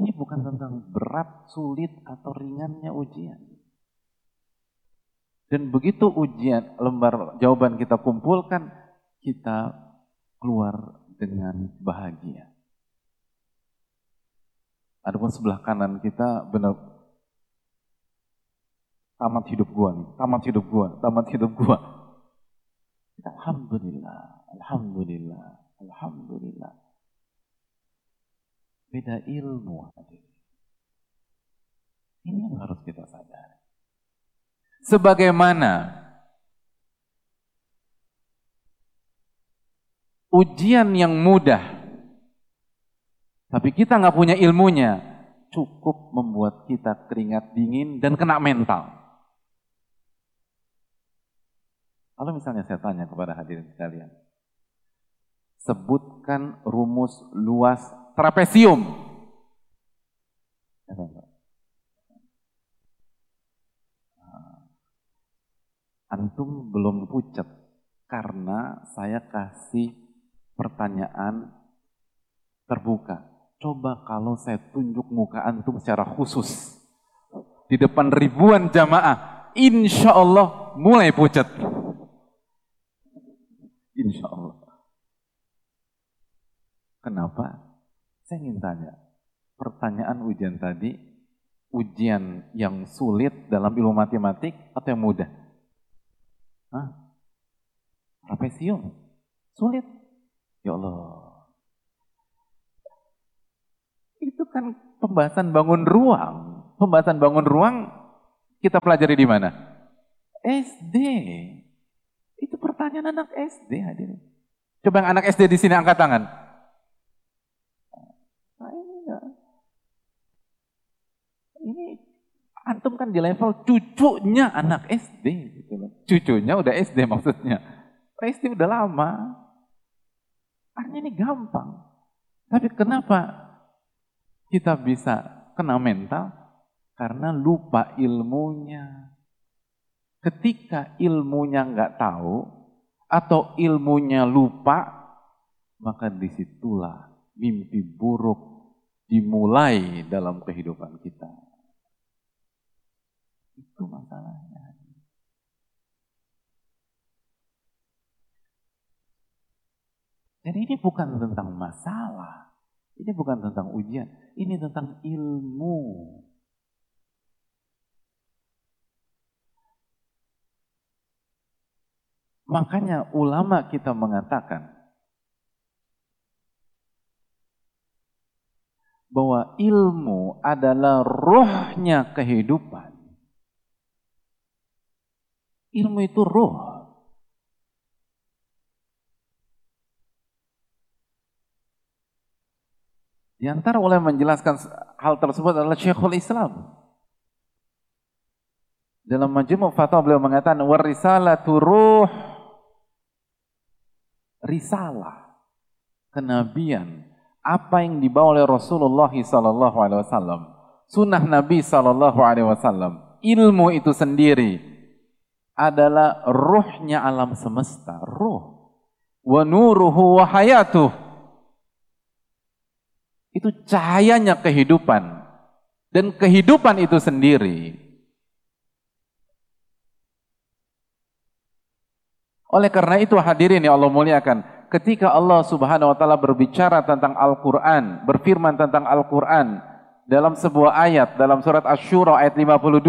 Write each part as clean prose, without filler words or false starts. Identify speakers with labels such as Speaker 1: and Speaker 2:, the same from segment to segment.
Speaker 1: Ini bukan tentang berat, sulit, atau ringannya ujian. Dan begitu ujian, lembar jawaban kita kumpulkan, kita keluar dengan bahagia. Adapun sebelah kanan kita benar tamat hidup gua nih, tamat hidup gua, tamat hidup gua. Alhamdulillah, alhamdulillah, alhamdulillah. Beda ilmu hadirin. Ini yang harus kita sadari. Sebagaimana ujian yang mudah, tapi kita nggak punya ilmunya, cukup membuat kita keringat dingin dan kena mental. Kalau misalnya saya tanya kepada hadirin sekalian, sebutkan rumus luas trapesium. Antum belum pucat karena saya kasih pertanyaan terbuka. Coba kalau saya tunjuk muka antum secara khusus di depan ribuan jamaah, insya Allah mulai pucat. Insya Allah. Kenapa? Saya ingin tanya, pertanyaan ujian tadi, ujian yang sulit dalam ilmu matematik atau yang mudah? Hah? Trapesium? Sulit? Ya Allah. Itu kan pembahasan bangun ruang. Pembahasan bangun ruang kita pelajari di mana? SD. Itu pertanyaan anak SD hadirin. Coba yang anak SD di sini angkat tangan. Nah, ini antum kan di level cucunya anak SD. Gitu loh. Cucunya udah SD maksudnya. SD udah lama. Artinya ini gampang. Tapi kenapa kita bisa kena mental? Karena lupa ilmunya. Ketika ilmunya nggak tahu atau ilmunya lupa, maka disitulah mimpi buruk dimulai dalam kehidupan kita. Itu masalahnya. Jadi ini bukan tentang masalah, ini bukan tentang ujian, ini tentang ilmu. Makanya ulama kita mengatakan bahwa ilmu adalah rohnya kehidupan. Ilmu itu roh. Di antara ulama menjelaskan hal tersebut adalah Syekhul Islam. Dalam Majmu' Fatwa beliau mengatakan warisalatu ruh. Risalah, kenabian, apa yang dibawa oleh Rasulullah SAW, sunnah Nabi SAW, ilmu itu sendiri adalah ruhnya alam semesta, ruh. Wa nuruhu wa hayatuh. Itu cahayanya kehidupan. Dan kehidupan itu sendiri. Oleh karena itu hadirin yang Allah muliakan, ketika Allah Subhanahu wa taala berbicara tentang Al-Qur'an, berfirman tentang Al-Qur'an dalam sebuah ayat dalam surat Asy-Syura ayat 52,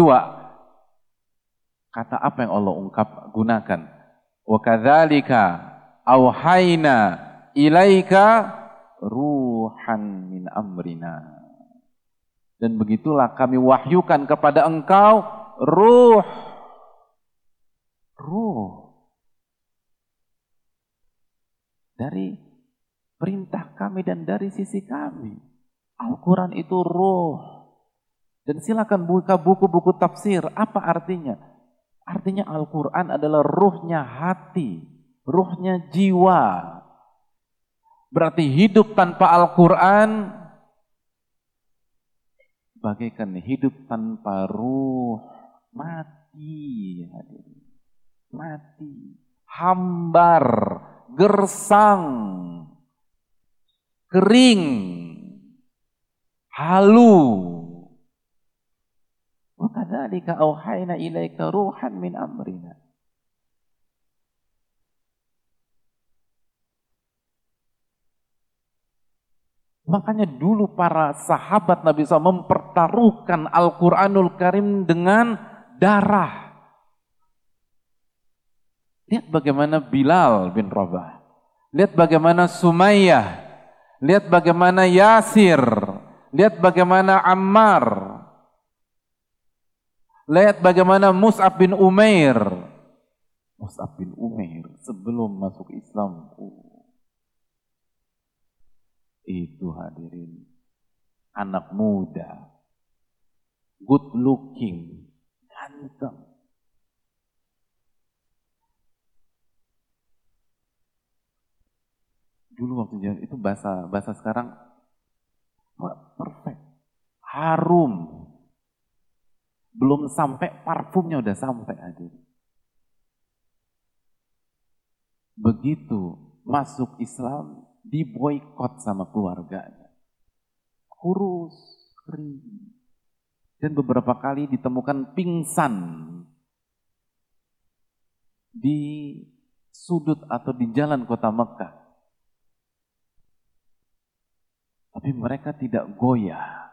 Speaker 1: kata apa yang Allah gunakan? Wa kadzalika auhayna ilaika ruhan min amrina. Dan begitulah kami wahyukan kepada engkau ruh. Dari perintah kami dan dari sisi kami. Al-Quran itu ruh. Dan silakan buka buku-buku tafsir. Apa artinya? Artinya Al-Quran adalah ruhnya hati. Ruhnya jiwa. Berarti hidup tanpa Al-Quran bagaikan hidup tanpa ruh. Mati. Mati. Hambar. Gersang, kering, halu. Wa kadzalika auhayna ilaika ruhan min amrina. Makanya dulu para sahabat Nabi SAW mempertaruhkan Al-Quranul Karim dengan darah. Lihat bagaimana Bilal bin Rabah. Lihat bagaimana Sumayyah. Lihat bagaimana Yasir. Lihat bagaimana Ammar. Lihat bagaimana Mus'ab bin Umair. Mus'ab bin Umair sebelum masuk Islam. Itu hadirin. Anak muda. Good looking. Ganteng. Dulu waktu itu bahasa sekarang perfect. Harum. Belum sampai parfumnya udah sampai hadirin. Begitu masuk Islam diboikot sama keluarganya. Kurus, kering. Dan beberapa kali ditemukan pingsan di sudut atau di jalan kota Mekah. Tapi mereka tidak goyah.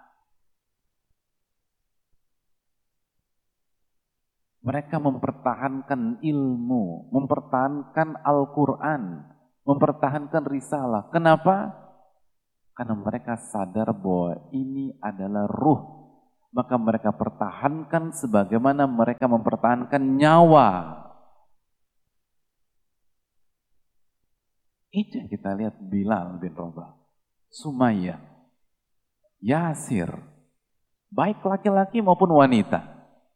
Speaker 1: Mereka mempertahankan ilmu, mempertahankan Al-Quran, mempertahankan risalah. Kenapa? Karena mereka sadar bahwa ini adalah ruh. Maka mereka pertahankan sebagaimana mereka mempertahankan nyawa. Itu yang kita lihat Bilal bin Rabah, Sumayyah, Yasir, baik laki-laki maupun wanita.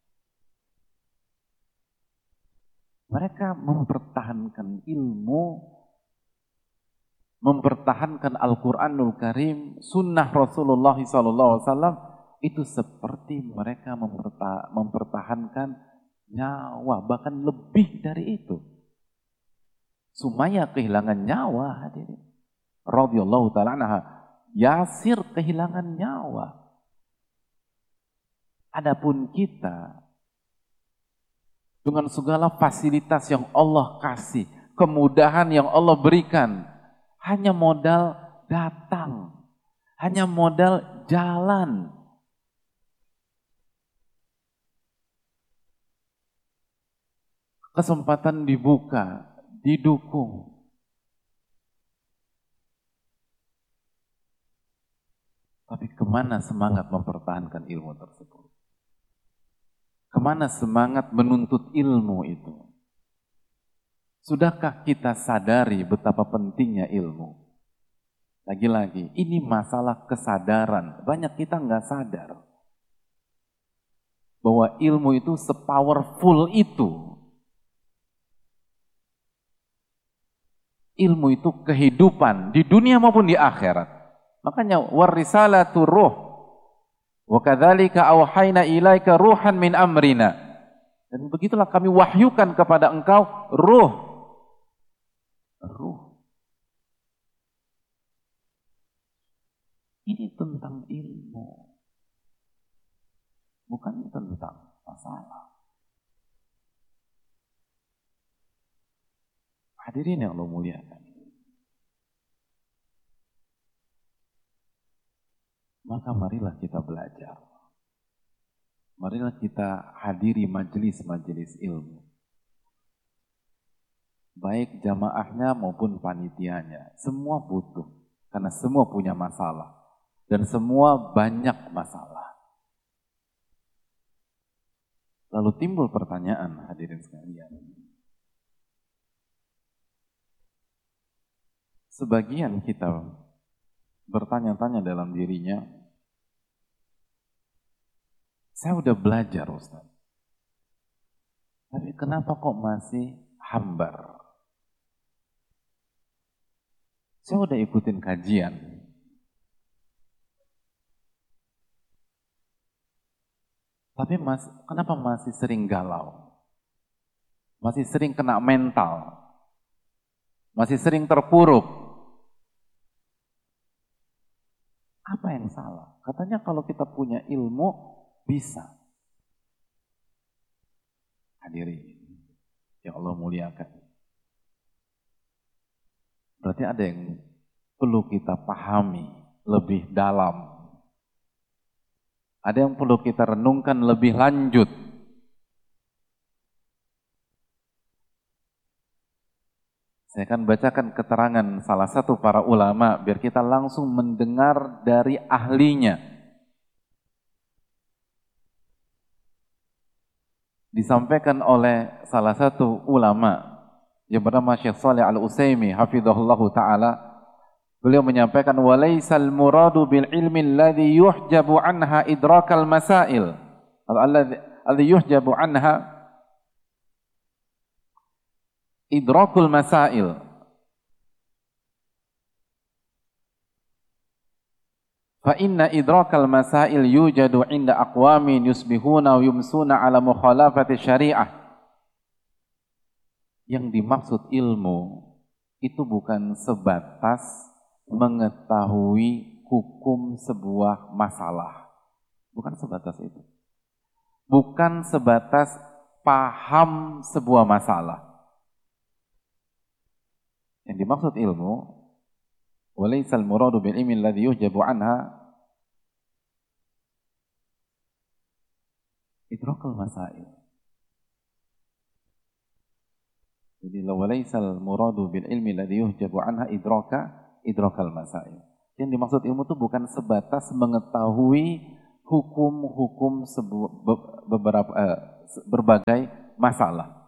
Speaker 1: Mereka mempertahankan ilmu, mempertahankan Al-Quranul Karim, sunnah Rasulullah SAW, itu seperti mereka mempertahankan nyawa, bahkan lebih dari itu. Sumayyah kehilangan nyawa hadirin. Radhiyallahu ta'ala anha. Yasir kehilangan nyawa. Adapun kita, dengan segala fasilitas yang Allah kasih, kemudahan yang Allah berikan, hanya modal datang, hanya modal jalan. Kesempatan dibuka, didukung. Tapi kemana semangat mempertahankan ilmu tersebut? Kemana semangat menuntut ilmu itu? Sudahkah kita sadari betapa pentingnya ilmu? Lagi-lagi, ini masalah kesadaran. Banyak kita nggak sadar bahwa ilmu itu sepowerful itu. Ilmu itu kehidupan di dunia maupun di akhirat. Makanya warisalatu ruh. Wa kadzalika auhayna ilaika ruhan min amrina. Dan begitulah kami wahyukan kepada engkau ruh. Ruh. Ini tentang ilmu. Bukan tentang masalah. Hadirin yang Allah muliakan. Maka marilah kita belajar. Marilah kita hadiri majelis-majelis ilmu. Baik jamaahnya maupun panitianya. Semua butuh. Karena semua punya masalah. Dan semua banyak masalah. Lalu timbul pertanyaan hadirin sekalian. Sebagian kita bertanya-tanya dalam dirinya, saya udah belajar Ustaz, tapi kenapa kok masih hambar? Saya udah ikutin kajian, tapi kenapa masih sering galau? Masih sering kena mental? Masih sering terpuruk? Apa yang salah? Katanya kalau kita punya ilmu, bisa. Hadirin, ya Allah muliakan. Berarti ada yang perlu kita pahami lebih dalam. Ada yang perlu kita renungkan lebih lanjut. Saya akan bacakan keterangan salah satu para ulama biar kita langsung mendengar dari ahlinya. Disampaikan oleh salah satu ulama yang bernama Syekh Shalih Al-Utsaimin hafizahullahu taala. Beliau menyampaikan walaisal muradu bil ilmi alladhi yuhjabu anha idrakal masail. Alladhi yuhjabu anha idrakul masail. Fa inna idrakal masail yujadu inda aqwamin yusbihuna wa yumsuna ala mukhalafati syariah. Yang dimaksud ilmu itu bukan sebatas mengetahui hukum sebuah masalah. Bukan sebatas itu. Bukan sebatas paham sebuah masalah. Yang dimaksud ilmu, walaisal muradu bil ilmi alladhi yuhjabu anha idrakul masail. Jadi walaisal muradu bil ilmi alladhi yuhjabu anha idrakal masail. Yang dimaksud ilmu itu bukan sebatas mengetahui hukum-hukum berbagai masalah.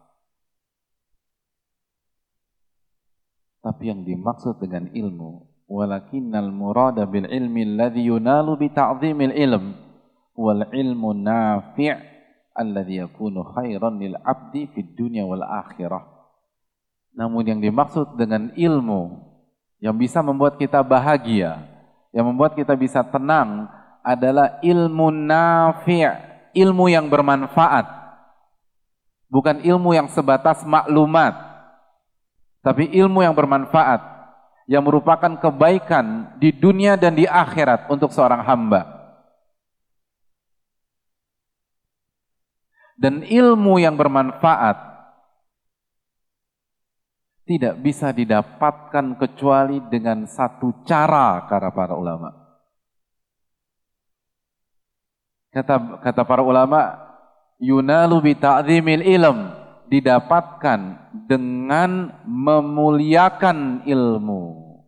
Speaker 1: Tapi yang dimaksud dengan ilmu, walakinnal murada bil ilmi alladhi yunalu bi ta'dhimil ilm wal ilmu nafi' alladhi yakunu khairan lil 'abdi fid dunya wal akhirah. Namun yang dimaksud dengan ilmu yang bisa membuat kita bahagia, yang membuat kita bisa tenang adalah ilmu nafi', ilmu yang bermanfaat. Bukan ilmu yang sebatas maklumat. Tapi ilmu yang bermanfaat, yang merupakan kebaikan di dunia dan di akhirat untuk seorang hamba. Dan ilmu yang bermanfaat tidak bisa didapatkan kecuali dengan satu cara, kata para ulama. Kata para ulama, yunalu bi ta'dhimil ilm, didapatkan dengan memuliakan ilmu.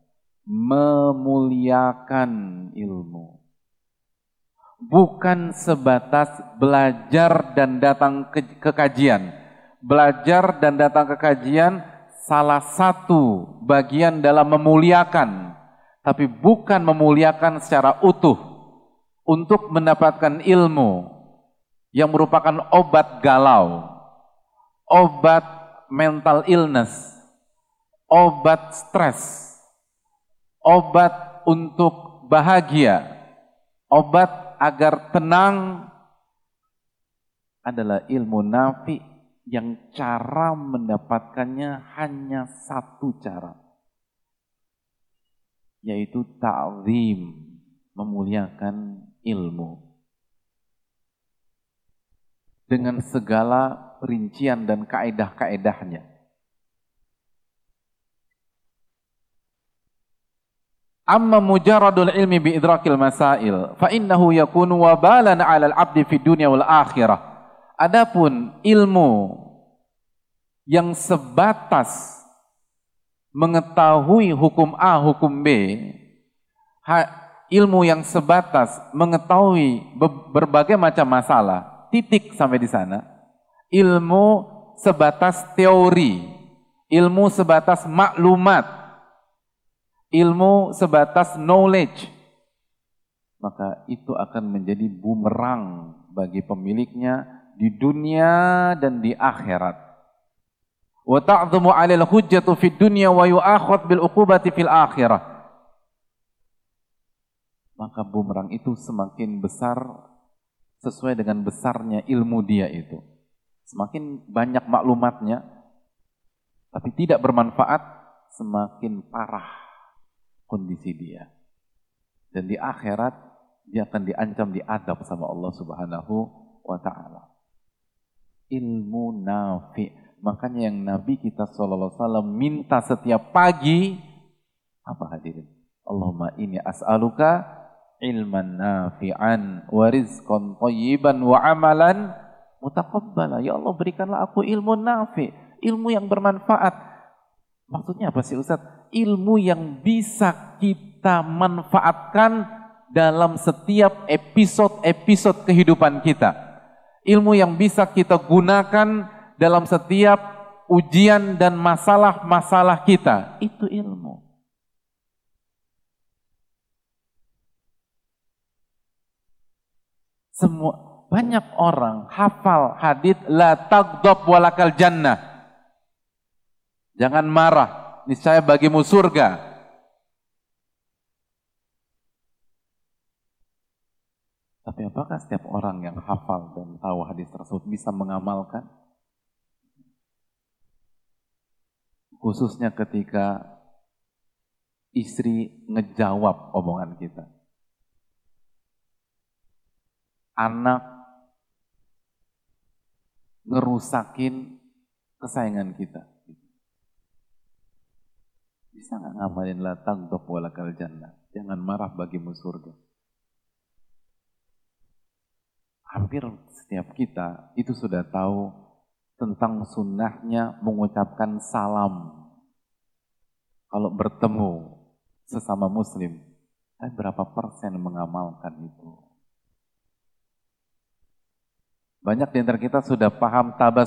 Speaker 1: Memuliakan ilmu. Bukan sebatas belajar dan datang ke kajian. Belajar dan datang ke kajian salah satu bagian dalam memuliakan. Tapi bukan memuliakan secara utuh. Untuk mendapatkan ilmu yang merupakan obat galau. Obat mental illness, obat stres, obat untuk bahagia, obat agar tenang adalah ilmu nafi yang cara mendapatkannya hanya satu cara, yaitu ta'zim, memuliakan ilmu dengan segala rincian dan kaedah-kaedahnya. Amma mujaradul ilmi bi idrakil masail fa innahu yakunu wabalan 'alal 'abdi fid dunya wal akhirah. Adapun ilmu yang sebatas mengetahui hukum A, hukum B, ilmu yang sebatas mengetahui berbagai macam masalah, titik sampai di sana. Ilmu sebatas teori, ilmu sebatas maklumat, ilmu sebatas knowledge, maka itu akan menjadi bumerang bagi pemiliknya di dunia dan di akhirat. Wa ta'dhamu 'alal hujjatu fid dunya wa yu'akhadh bil 'uqubati fil akhirah. Maka bumerang itu semakin besar sesuai dengan besarnya ilmu dia itu. Semakin banyak maklumatnya, tapi tidak bermanfaat, semakin parah kondisi dia. Dan di akhirat dia akan diancam, diadab sama Allah Subhanahu wa ta'ala. Ilmu nafi'. Makanya yang Nabi kita SAW minta setiap pagi, apa hadirin? Allahumma inni as'aluka ilman nafi'an wa rizqan thayyiban wa amalan mutaqabbala. Ya Allah, berikanlah aku ilmu nafi', ilmu yang bermanfaat. Maksudnya apa sih Ustaz? Ilmu yang bisa kita manfaatkan dalam setiap episode-episode kehidupan kita. Ilmu yang bisa kita gunakan dalam setiap ujian dan masalah-masalah kita. Itu ilmu. Banyak orang hafal hadits la taghdab walakal jannah. Jangan marah, niscaya bagimu surga. Tapi apakah setiap orang yang hafal dan tahu hadis tersebut bisa mengamalkan? Khususnya ketika istri ngejawab omongan kita. Anak ngerusakin kesayangan kita. Bisa nggak ngamalin la taghdab walakal jannah? Jangan marah bagimu surga. Hampir setiap kita itu sudah tahu tentang sunnahnya mengucapkan salam. Kalau bertemu sesama muslim, berapa persen mengamalkan itu? Banyak di antara kita sudah paham